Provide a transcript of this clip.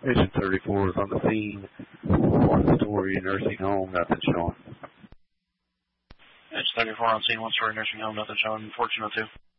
Agent 34 is on the scene. One-story nursing home, nothing showing. Agent 34 on scene, one-story nursing home, nothing showing. 1402.